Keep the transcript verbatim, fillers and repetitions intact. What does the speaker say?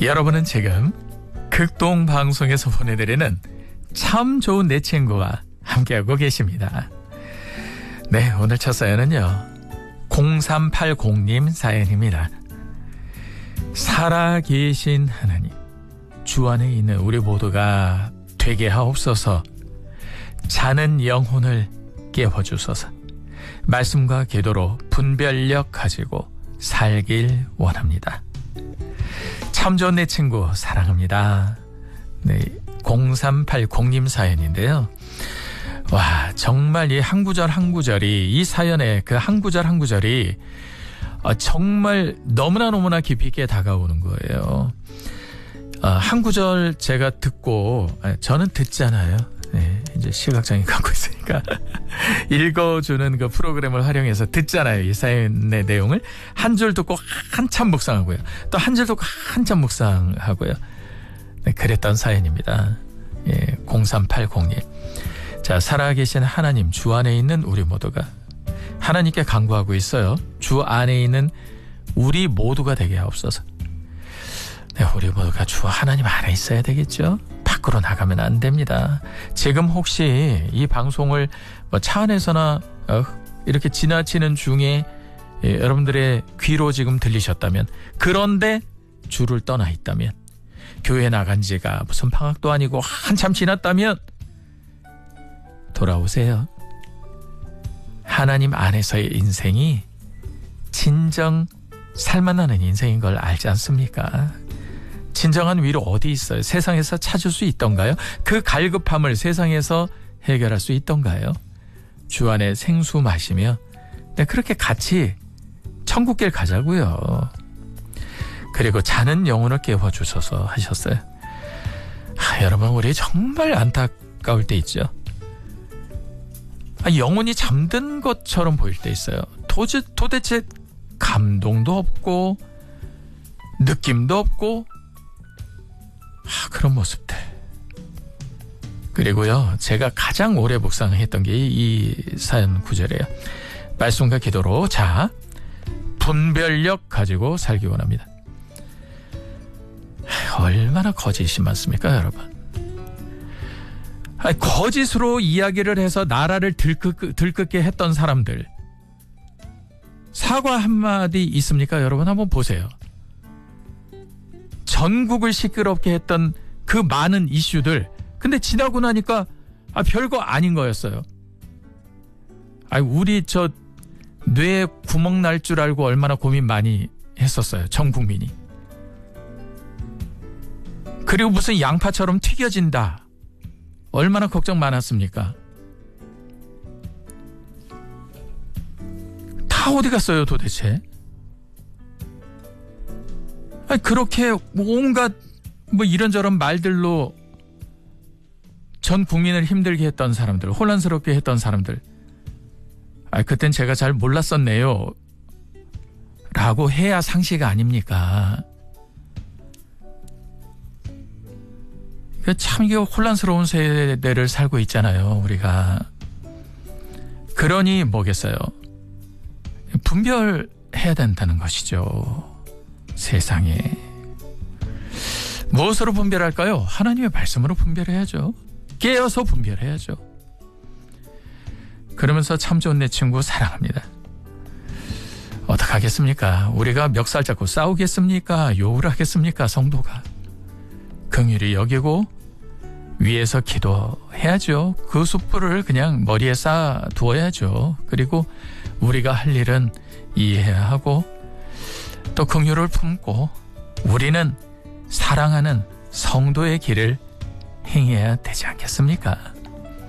여러분은 지금 극동방송에서 보내드리는 참 좋은 내 친구와 함께하고 계십니다. 네, 오늘 첫 사연은요, 공삼팔공님 사연입니다. 살아계신 하나님, 주 안에 있는 우리 모두가 되게 하옵소서. 자는 영혼을 깨워주소서. 말씀과 기도로 분별력 가지고 살길 원합니다. 참 좋은 내 친구 사랑합니다. 네, 공삼팔공님 사연인데요. 와, 정말 이 한 구절 한 구절이, 이 사연의 그 한 구절 한 구절이 정말 너무나 너무나 깊이 있게 다가오는 거예요. 한 구절 제가 듣고, 저는 듣잖아요. 네, 이제 시각장애 갖고 있으니까 읽어주는 그 프로그램을 활용해서 듣잖아요. 이 사연의 내용을 한 줄 듣고 한참 묵상하고요, 또 한 줄 듣고 한참 묵상하고요. 네, 그랬던 사연입니다. 예, 공삼팔공님. 자, 살아계신 하나님, 주 안에 있는 우리 모두가 하나님께 간구하고 있어요. 주 안에 있는 우리 모두가 되게 하옵소서. 네, 우리 모두가 주 하나님 안에 있어야 되겠죠. 밖으로 나가면 안 됩니다. 지금 혹시 이 방송을 뭐 차 안에서나 어, 이렇게 지나치는 중에 예, 여러분들의 귀로 지금 들리셨다면, 그런데 주를 떠나 있다면, 교회 나간 지가 무슨 방학도 아니고 한참 지났다면 돌아오세요. 하나님 안에서의 인생이 진정 살만하는 인생인 걸 알지 않습니까? 진정한 위로 어디 있어요? 세상에서 찾을 수 있던가요? 그 갈급함을 세상에서 해결할 수 있던가요? 주 안에 생수 마시며, 네, 그렇게 같이 천국길 가자고요. 그리고 자는 영혼을 깨워주셔서 하셨어요. 아, 여러분, 우리 정말 안타까울 때 있죠. 아, 영혼이 잠든 것처럼 보일 때 있어요. 도저, 도대체 감동도 없고 느낌도 없고, 아, 그런 모습들. 그리고요, 제가 가장 오래 묵상했던 게 이 사연 구절이에요. 말씀과 기도로 자 분별력 가지고 살기 원합니다. 얼마나 거짓이 많습니까, 여러분? 아니, 거짓으로 이야기를 해서 나라를 들끓, 들끓게 했던 사람들, 사과 한마디 있습니까? 여러분 한번 보세요. 전국을 시끄럽게 했던 그 많은 이슈들, 근데 지나고 나니까 아, 별거 아닌 거였어요. 아, 우리 저 뇌에 구멍 날 줄 알고 얼마나 고민 많이 했었어요, 전 국민이. 그리고 무슨 양파처럼 튀겨진다, 얼마나 걱정 많았습니까? 다 어디 갔어요 도대체? 아니, 그렇게 온갖 뭐 이런저런 말들로 전 국민을 힘들게 했던 사람들, 혼란스럽게 했던 사람들, 아, 그땐 제가 잘 몰랐었네요 라고 해야 상식 아닙니까? 참 이게 혼란스러운 세대를 살고 있잖아요, 우리가. 그러니 뭐겠어요? 분별해야 된다는 것이죠. 세상에. 무엇으로 분별할까요? 하나님의 말씀으로 분별해야죠. 깨어서 분별해야죠. 그러면서 참 좋은 내 친구 사랑합니다. 어떡하겠습니까? 우리가 멱살 잡고 싸우겠습니까? 욕을 하겠습니까? 성도가. 긍휼히 여기고 위에서 기도해야죠. 그 숯불을 그냥 머리에 쌓아 두어야죠. 그리고 우리가 할 일은 이해해야 하고, 또 긍휼을 품고 우리는 사랑하는 성도의 길을 행해야 되지 않겠습니까?